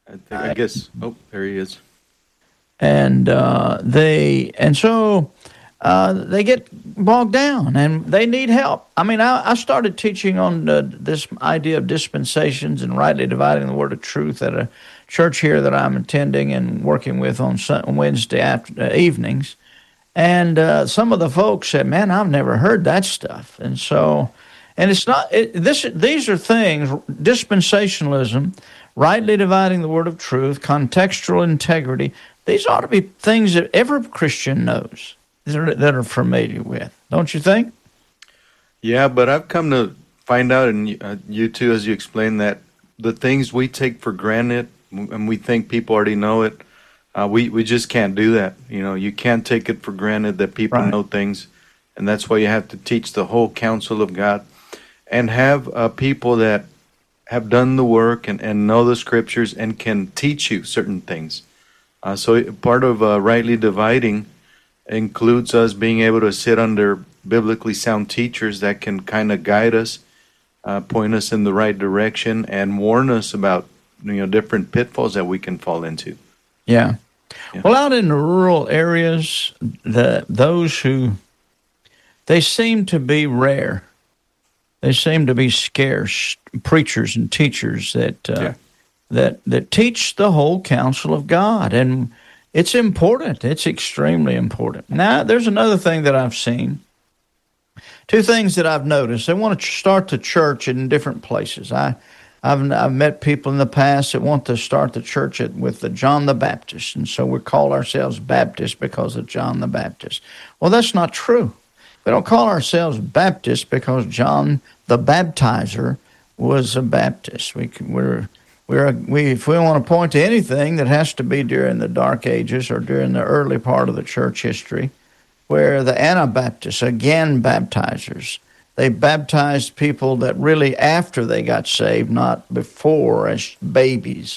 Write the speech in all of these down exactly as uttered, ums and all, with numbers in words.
I think, I guess, oh, there he is. And uh, they and so uh, they get bogged down, and they need help. I mean, I, I started teaching on uh, this idea of dispensations and rightly dividing the word of truth at a church here that I'm attending and working with on Wednesday after, uh, evenings. And uh, some of the folks said, "Man, I've never heard that stuff." And so, and it's not it, this. These are things dispensationalism, rightly dividing the word of truth, contextual integrity. These ought to be things that every Christian knows, that are, that are familiar with, don't you think? Yeah, but I've come to find out, and uh, you too, as you explained, that the things we take for granted and we think people already know it, uh, we, we just can't do that. You know, you can't take it for granted that people Right. know things, and that's why you have to teach the whole counsel of God and have uh, people that have done the work and, and know the scriptures and can teach you certain things. Uh, so part of uh, rightly dividing includes us being able to sit under biblically sound teachers that can kind of guide us, uh, point us in the right direction, and warn us about you know different pitfalls that we can fall into. Yeah. Yeah. Well, out in the rural areas, the those who, they seem to be rare. They seem to be scarce, preachers and teachers that uh, Yeah. that that teach the whole counsel of God, and it's important. It's extremely important. Now, there's another thing that I've seen. Two things that I've noticed. They want to start the church in different places. I, I've I've met people in the past that want to start the church at, with the John the Baptist, and so we call ourselves Baptists because of John the Baptist. Well, that's not true. We don't call ourselves Baptists because John the Baptizer was a Baptist. We we're we're a, we if we want to point to anything that has to be during the Dark Ages or during the early part of the church history, where the Anabaptists, again baptizers, they baptized people that really after they got saved, not before as babies.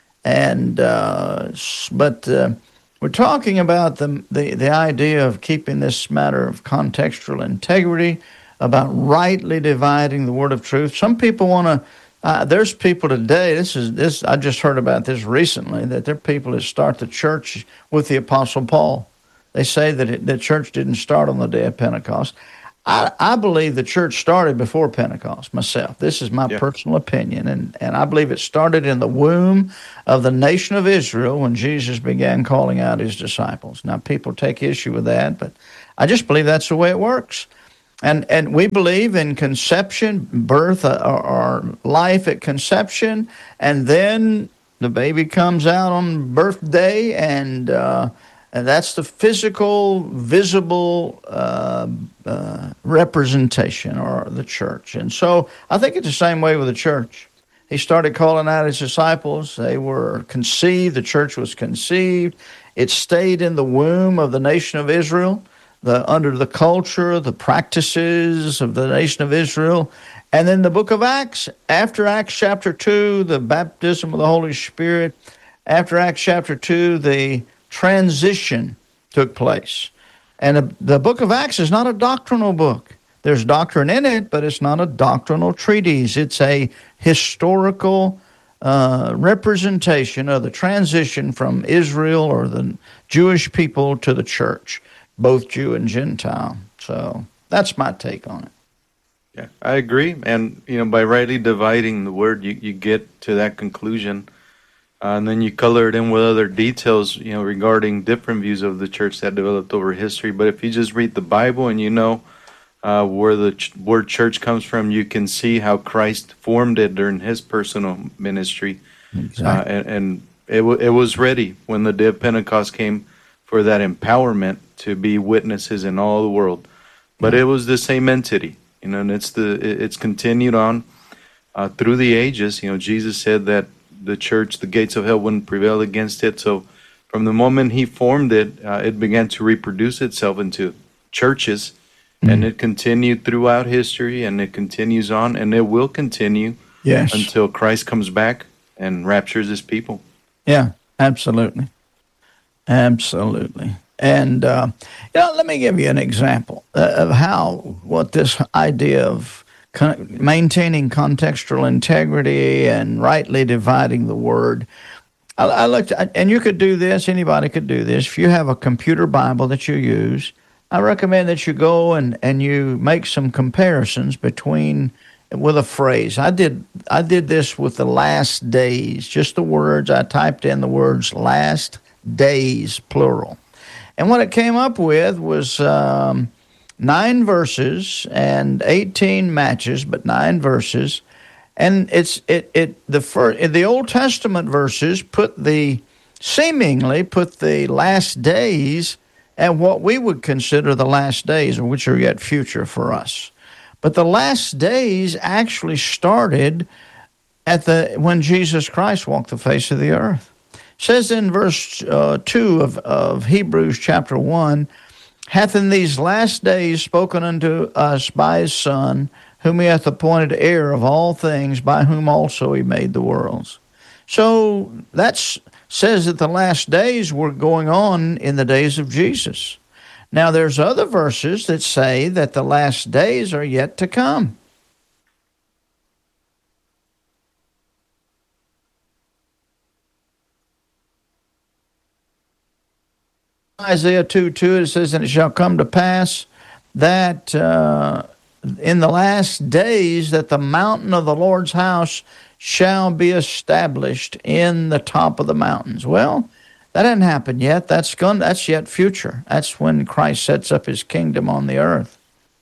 And uh, but uh, we're talking about the, the the idea of keeping this matter of contextual integrity, about rightly dividing the word of truth. Some people want to. Uh, there's people today. This is this. I just heard about this recently. That there are people that start the church with the Apostle Paul. They say that it, the church didn't start on the day of Pentecost. I, I believe the church started before Pentecost myself. This is my Yeah. personal opinion, and, and I believe it started in the womb of the nation of Israel when Jesus began calling out his disciples. Now, people take issue with that, but I just believe that's the way it works. And and we believe in conception, birth, uh, or, or life at conception, and then the baby comes out on birthday, and uh, and that's the physical, visible uh, uh, representation or the church. And so I think it's the same way with the church. He started calling out his disciples. They were conceived. The church was conceived. It stayed in the womb of the nation of Israel, the under the culture, the practices of the nation of Israel. And then the book of Acts, after Acts chapter two, the baptism of the Holy Spirit. After Acts chapter two, the transition took place. And the, the book of Acts is not a doctrinal book. There's doctrine in it, but it's not a doctrinal treatise. It's a historical uh, representation of the transition from Israel or the Jewish people to the church, both Jew and Gentile. So that's my take on it. Yeah, I agree. And, you know, by rightly dividing the word, you, you get to that conclusion. Uh, and then you color it in with other details, you know, regarding different views of the church that developed over history. But if you just read the Bible and you know uh, where the ch- word church comes from, you can see how Christ formed it during his personal ministry. Exactly. Uh, and and it, w- it was ready when the day of Pentecost came for that empowerment to be witnesses in all the world. But it was the same entity, you know, and it's the it- it's continued on uh, through the ages. You know, Jesus said that the church, the gates of hell wouldn't prevail against it. So from the moment he formed it, uh, it began to reproduce itself into churches, mm-hmm. and it continued throughout history, and it continues on, and it will continue Yes. until Christ comes back and raptures his people. Yeah, absolutely. Absolutely. And, uh, you know, let me give you an example uh, of how, what this idea of con- maintaining contextual integrity and rightly dividing the word, I, I looked, and you could do this. Anybody could do this. If you have a computer Bible that you use, I recommend that you go and, and you make some comparisons between with a phrase. I did I did this with the last days. Just the words. I typed in the words "last days" plural, and what it came up with was um, nine verses and eighteen matches, but nine verses. And it's it it the first the Old Testament verses put the seemingly put the last days at what we would consider the last days, which are yet future for us. But the last days actually started at the when Jesus Christ walked the face of the earth. It says in verse uh, two of of Hebrews chapter one, hath in these last days spoken unto us by his Son, whom he hath appointed heir of all things, by whom also he made the worlds. So that says that the last days were going on in the days of Jesus. Now there's other verses that say that the last days are yet to come. Isaiah two two, it says, and it shall come to pass that uh, in the last days that the mountain of the Lord's house shall be established in the top of the mountains. Well, that hasn't happened yet. That's gone. That's yet future. That's when Christ sets up his kingdom on the earth.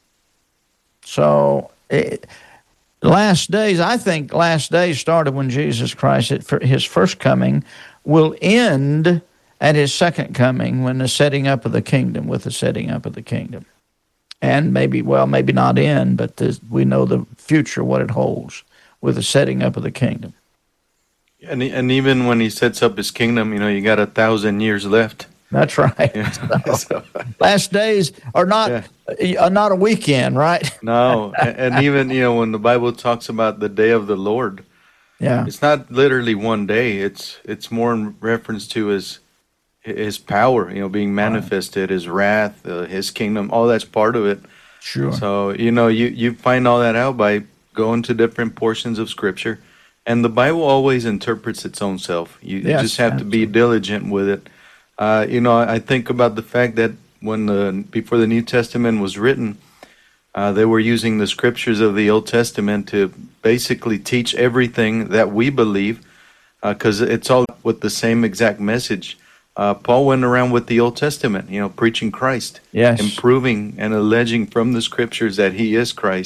So, it, last days, I think last days started when Jesus Christ, at his first coming, will end at his second coming when the setting up of the kingdom, with the setting up of the kingdom. And maybe, well, maybe not end, but this, we know the future, what it holds with the setting up of the kingdom. And and even when he sets up his kingdom, you know, you got a thousand years left. That's right. Yeah. So, So, last days are not yeah. uh, not a weekend, right? No, and, and even, you know, when the Bible talks about the day of the Lord, Yeah. it's not literally one day. It's it's more in reference to his his power, you know, being manifested, his wrath, uh, his kingdom. All that's part of it. Sure. So, you know, you, you find all that out by going to different portions of Scripture. And the Bible always interprets its own self. You, you Yes, just have to be absolutely. diligent with it. Uh, you know, I think about the fact that when the before the New Testament was written, uh, they were using the Scriptures of the Old Testament to basically teach everything that we believe, because uh, it's all with the same exact message. Uh, Paul went around with the Old Testament, you know, preaching Christ, Yes. and proving and alleging from the Scriptures that he is Christ.